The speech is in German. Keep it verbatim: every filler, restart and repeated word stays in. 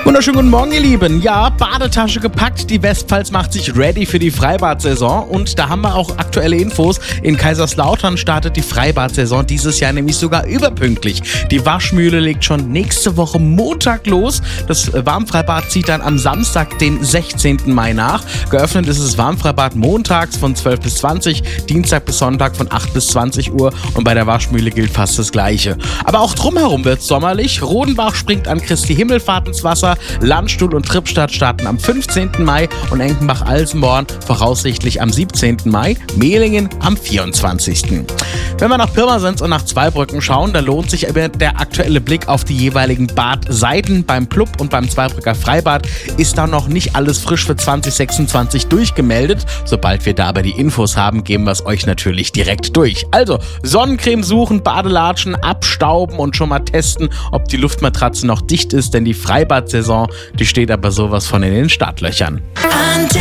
Wunderschönen guten Morgen, ihr Lieben. Ja, Badetasche gepackt. Die Westpfalz macht sich ready für die Freibad-Saison. Und da haben wir auch aktuelle Infos. In Kaiserslautern startet die Freibad-Saison dieses Jahr nämlich sogar überpünktlich. Die Waschmühle legt schon nächste Woche Montag los. Das Warmfreibad zieht dann am Samstag, den sechzehnten Mai nach. Geöffnet ist das Warmfreibad montags von zwölf bis zwanzig, Dienstag bis Sonntag von acht bis zwanzig Uhr. Und bei der Waschmühle gilt fast das Gleiche. Aber auch drumherum wird es sommerlich. Rodenbach springt an Christi Himmelfahrt ins Wasser. Landstuhl und Trippstadt starten am fünfzehnten Mai und Enkenbach-Alsenborn voraussichtlich am siebzehnten Mai, Mehlingen am vierundzwanzigsten Wenn wir nach Pirmasens und nach Zweibrücken schauen, da lohnt sich aber der aktuelle Blick auf die jeweiligen Badseiten. Beim Plub und beim Zweibrücker Freibad ist da noch nicht alles frisch für zwanzig sechsundzwanzig durchgemeldet. Sobald wir da aber die Infos haben, geben wir es euch natürlich direkt durch. Also Sonnencreme suchen, Badelatschen, abstauben und schon mal testen, ob die Luftmatratze noch dicht ist, denn die Freibad-Saison, die steht aber sowas von in den Startlöchern.